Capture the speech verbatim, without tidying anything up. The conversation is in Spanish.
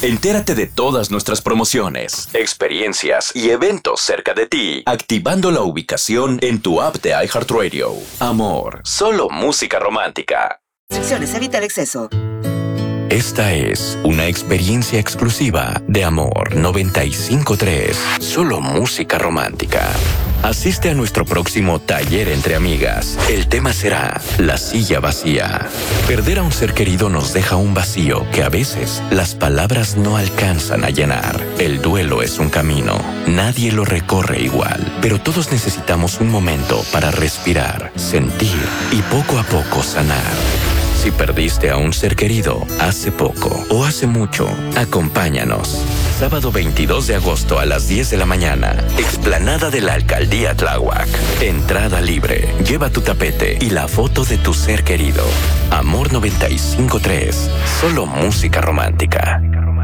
Entérate de todas nuestras promociones, experiencias y eventos cerca de ti, activando la ubicación en tu app de iHeartRadio. Amor, solo música romántica. Restricciones, evita el exceso. Esta es una experiencia exclusiva de Amor noventa y cinco punto tres. Solo música romántica. Asiste a nuestro próximo taller entre amigas. El tema será la silla vacía. Perder a un ser querido nos deja un vacío que a veces las palabras no alcanzan a llenar. El duelo es un camino. Nadie lo recorre igual, pero todos necesitamos un momento para respirar, sentir y poco a poco sanar. Si perdiste a un ser querido hace poco o hace mucho, acompáñanos. Sábado veintidós de agosto a las diez de la mañana, explanada de la Alcaldía Tláhuac. Entrada libre. Lleva tu tapete y la foto de tu ser querido. Amor noventa y cinco punto tres. Solo música romántica.